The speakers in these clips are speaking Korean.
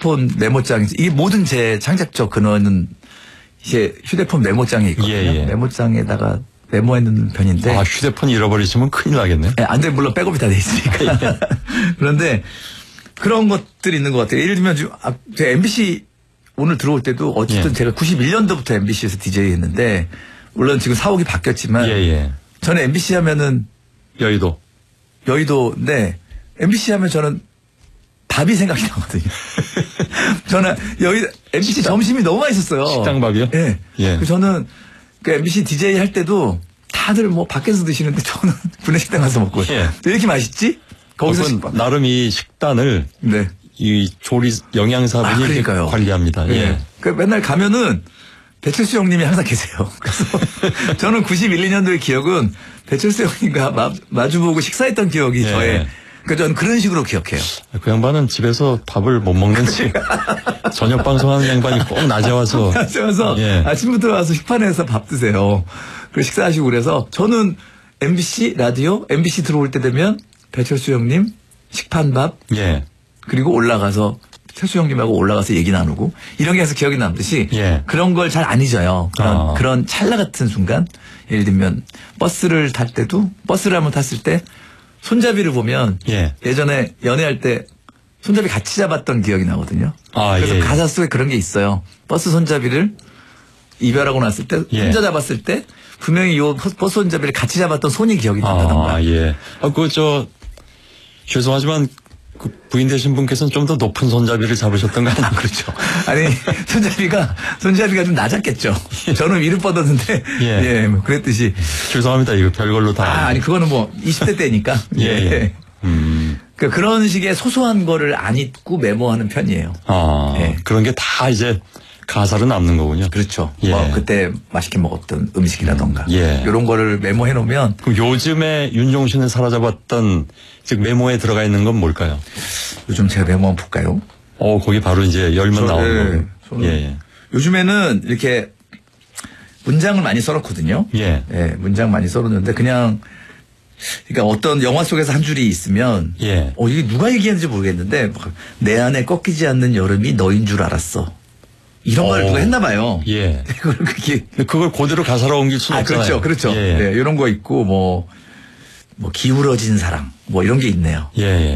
휴대폰 메모장이 이게 모든 제 창작적 근원은 이제 휴대폰 메모장에 있거든요. 예, 예. 메모장에다가 메모해놓는 편인데. 아, 휴대폰 잃어버리시면 큰일 나겠네요. 네, 안 되면 물론 백업이 다 돼 있으니까. 그런데 그런 것들이 있는 것 같아요. 예를 들면 지금 제가 MBC 오늘 들어올 때도 어쨌든 예. 제가 91년도부터 MBC에서 DJ 했는데 물론 지금 사옥이 바뀌었지만 저는 MBC 하면은 여의도인데 MBC 하면 저는 밥이 생각이 나거든요. 저는 MBC 점심이 너무 맛있었어요. 식당밥이요? 네. 예. 저는 그 MBC DJ 할 때도 다들 뭐 밖에서 드시는데 저는 구내식당 가서 먹고요. 왜 이렇게 맛있지? 거기서 나름 이 식단을 네. 이 조리 영양사분이 관리합니다. 예. 그 맨날 가면은 배철수 형님이 항상 계세요. 그래서 저는 91, 2년도의 기억은 배철수 형님과 마주보고 식사했던 기억이 저의 그러니까 저는 그런 식으로 기억해요. 그 양반은 집에서 밥을 못 먹는지 저녁 방송하는 양반이 꼭 낮에 와서 아침부터 와서 식판에서 밥 드세요. 그리고 식사하시고 그래서 저는 MBC 라디오 MBC 들어올 때 되면 배철수 형님 식판밥 그리고 올라가서 철수 형님하고 올라가서 얘기 나누고 이런 게 해서 기억이 남듯이 그런 걸 잘 안 잊어요. 그런 찰나 같은 순간 예를 들면 버스를 탈 때도 버스를 한번 탔을 때 손잡이를 보면 예전에 연애할 때 손잡이 같이 잡았던 기억이 나거든요. 그래서 가사 속에 그런 게 있어요. 버스 손잡이를 이별하고 났을 때 혼자 잡았을 때 분명히 요 버스 손잡이를 같이 잡았던 손이 기억이 난다던가. 죄송하지만 그 부인 되신 분께서는 좀 더 높은 손잡이를 잡으셨던 거 아니에요? 그렇죠. 아니 손잡이가 좀 낮았겠죠. 저는 위로 뻗었는데 뭐 그랬듯이. 죄송합니다. 이거 별걸로 다. 아니 그거는 뭐 20대 때니까. 그러니까 그런 식의 소소한 거를 안 잊고 메모하는 편이에요. 그런 게 다 이제 가사로 남는 거군요. 그렇죠. 뭐 그때 맛있게 먹었던 음식이라던가 이런 거를 메모해 놓으면. 그럼 요즘에 윤종신을 사로잡았던 즉 메모에 들어가 있는 건 뭘까요? 요즘 제가 메모 한번 볼까요? 거기 바로 이제 열면 나오는 거예요. 요즘에는 이렇게 문장을 많이 써놓거든요. 문장 많이 써놓는데 그러니까 어떤 영화 속에서 한 줄이 있으면 이게 누가 얘기했는지 모르겠는데 내 안에 꺾이지 않는 여름이 너인 줄 알았어. 이런 걸 누가 했나 봐요. 그걸 그대로 가사로 옮길 수는 없잖아요. 그렇죠. 이런 거 있고 뭐 기울어진 사랑 뭐 이런 게 있네요.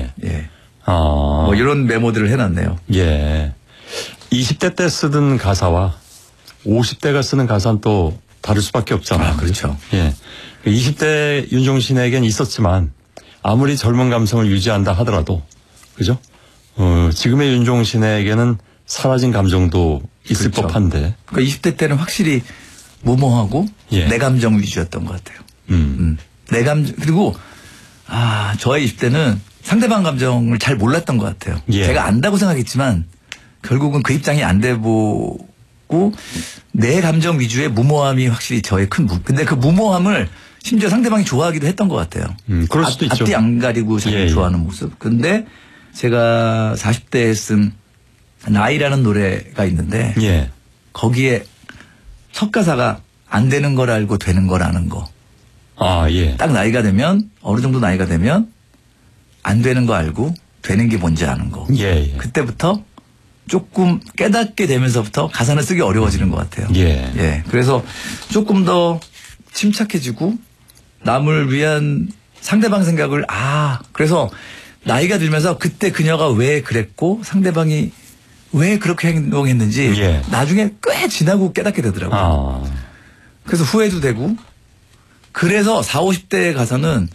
뭐 이런 메모들을 해놨네요. 20대 때 쓰던 가사와 50대가 쓰는 가사는 또 다를 수밖에 없잖아요. 그렇죠. 20대 윤종신에겐 있었지만 아무리 젊은 감성을 유지한다 하더라도 그죠? 지금의 윤종신에게는 사라진 감정도 있을 법한데. 그러니까 20대 때는 확실히 무모하고 내 감정 위주였던 것 같아요. 내 감정 그리고 저의 20대는 상대방 감정을 잘 몰랐던 것 같아요. 제가 안다고 생각했지만 결국은 그 입장이 안 돼보고 내 감정 위주의 무모함이 확실히 저의 큰 근데 그 무모함을 심지어 상대방이 좋아하기도 했던 것 같아요. 그럴 수도 있죠. 앞뒤 안 가리고 자기 좋아하는 모습. 근데 제가 40대에 쓴 나이라는 노래가 있는데 거기에 첫 가사가 안 되는 걸 알고 되는 걸 아는 거. 딱 나이가 되면 어느 정도 나이가 되면 안 되는 거 알고 되는 게 뭔지 아는 거. 그때부터 조금 깨닫게 되면서부터 가사는 쓰기 어려워지는 것 같아요. 그래서 조금 더 침착해지고 남을 위한 상대방 생각을 그래서 나이가 들면서 그때 그녀가 왜 그랬고 상대방이 왜 그렇게 행동했는지 나중에 꽤 지나고 깨닫게 되더라고요. 그래서 후회도 되고 그래서 40, 50대에 가서는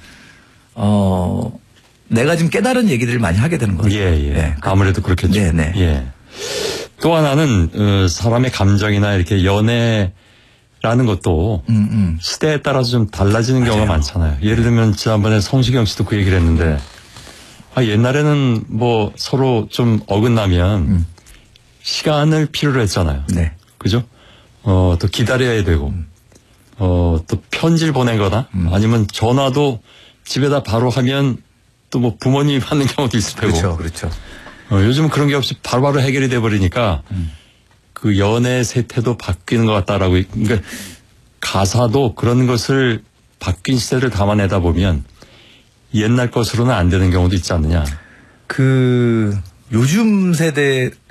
내가 지금 깨달은 얘기들을 많이 하게 되는 거예요. 아무래도 그렇겠죠. 또 하나는 사람의 감정이나 이렇게 연애라는 것도 시대에 따라서 좀 달라지는 경우가 많잖아요. 예를 들면 지난번에 성시경 씨도 그 얘기를 했는데 옛날에는 뭐 서로 좀 어긋나면 시간을 필요로 했잖아요. 그죠? 또 기다려야 되고 또 편지를 보내거나 아니면 전화도 집에다 바로 하면 또 뭐 부모님이 받는 경우도 있을 테고. 그렇죠. 요즘은 그런 게 없이 바로바로 해결이 돼 버리니까 그 연애 세태도 바뀌는 것 같다라고. 그러니까 가사도 그런 것을 바뀐 시대를 담아내다 보면 옛날 것으로는 안 되는 경우도 있지 않느냐. 요즘 세대